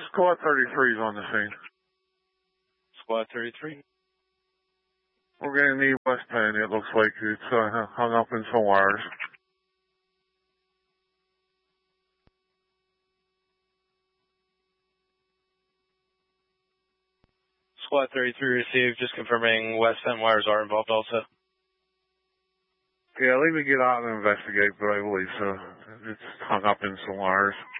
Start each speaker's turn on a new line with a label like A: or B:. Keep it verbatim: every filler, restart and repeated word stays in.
A: Squad thirty-three is on the scene.
B: Squad thirty-three.
A: We're going to need West Penn. It looks like it's uh, hung up in some wires.
B: Squad thirty-three received. Just confirming West Penn wires are involved also.
A: Yeah, leave me get out and investigate, but I believe so. It's hung up in some wires.